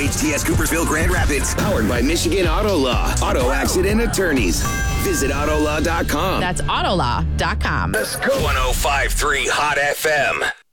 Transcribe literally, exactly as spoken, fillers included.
H T S Coopersville, Grand Rapids. Powered by Michigan Auto Law. Auto accident attorneys. Visit Auto Law dot com. That's Autolaw dot com. Let's go. one oh five point three Hot F M.